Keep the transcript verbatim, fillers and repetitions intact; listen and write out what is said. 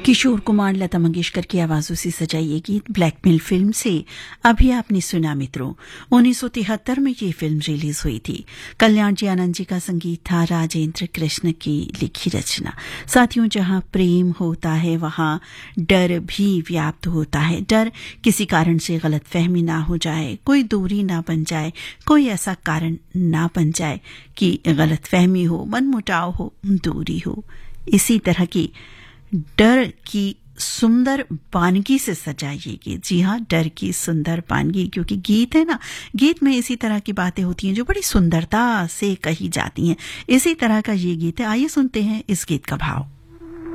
किशोर कुमार, लता मंगेशकर की आवाजों से सजाई ये गीत ब्लैकमेल फिल्म से अभी आपने सुना। मित्रों, उन्नीस सौ तिहत्तर में ये फिल्म रिलीज हुई थी। कल्याण जी आनंद जी का संगीत था, राजेंद्र कृष्ण की लिखी रचना। साथियों, जहां प्रेम होता है वहां डर भी व्याप्त होता है। डर किसी कारण से गलत फहमी ना हो जाए, कोई दूरी ना बन जाए, कोई ऐसा कारण ना बन जाए कि गलत फहमी हो, मनमुटाव हो, दूरी हो। इसी तरह की डर की सुंदर वानगी से सजाइए गीत। जी हाँ, डर की सुंदर वानगी, क्योंकि गीत है ना, गीत में इसी तरह की बातें होती हैं जो बड़ी सुंदरता से कही जाती हैं। इसी तरह का ये गीत है। आइए सुनते हैं इस गीत का भाव।